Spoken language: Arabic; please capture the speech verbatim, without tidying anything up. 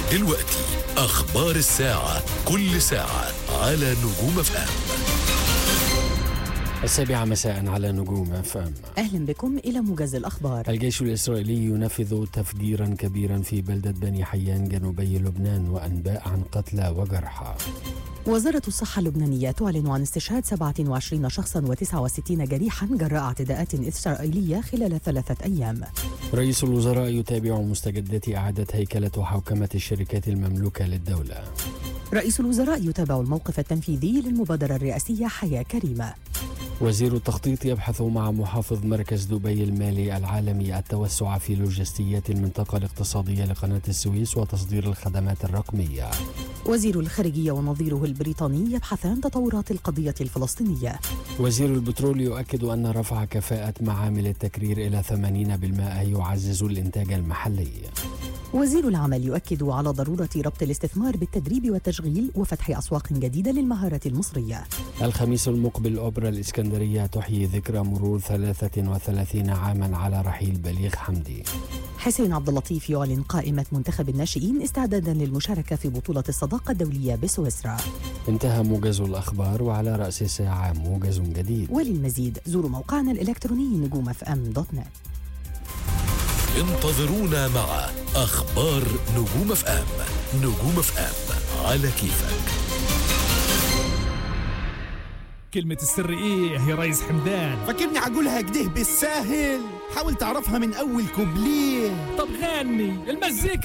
دلوقتي أخبار الساعة، كل ساعة على نجوم اف ام. السابعة مساء على نجوم اف ام. أهلا بكم إلى موجز الأخبار. الجيش الإسرائيلي ينفذ تفجيرا كبيرا في بلدة بني حيان جنوبي لبنان، وأنباء عن قتلى وجرحى. وزارة الصحة اللبنانية تعلن عن استشهاد سبعة وعشرين شخصا وتسعة وستين جريحا جراء اعتداءات إسرائيلية خلال ثلاثة أيام. رئيس الوزراء يتابع مستجدات إعادة هيكلة وحوكمة الشركات المملوكة للدولة. رئيس الوزراء يتابع الموقف التنفيذي للمبادرة الرئاسية حياة كريمة. وزير التخطيط يبحث مع محافظ مركز دبي المالي العالمي التوسع في لوجستيات المنطقة الاقتصادية لقناة السويس وتصدير الخدمات الرقمية. وزير الخارجية ونظيره البريطاني يبحثان تطورات القضية الفلسطينية. وزير البترول يؤكد أن رفع كفاءة معامل التكرير إلى ثمانين بالمئة يعزز الإنتاج المحلي. وزير العمل يؤكد على ضرورة ربط الاستثمار بالتدريب والتشغيل وفتح أسواق جديدة للمهارات المصرية. الخميس المقبل أوبرا الإسكندرية تحيي ذكرى مرور ثلاثة وثلاثين عاما على رحيل بليغ حمدي. حسين عبد اللطيف يعلن قائمة منتخب الناشئين استعدادا للمشاركة في بطولة الصداقة الدولية بسويسرا. انتهى موجز الأخبار، وعلى رأس الساعة موجز جديد. وللمزيد زوروا موقعنا الإلكتروني نجوم اف ام دوت نت. انتظرونا مع أخبار نجوم اف ام. نجوم اف ام على كيفك. كلمة السر ايه يا ريس حمدان؟ فاكرني عقولها كده بالساهل؟ حاول تعرفها من أول كوبليه. طب غني المزيكا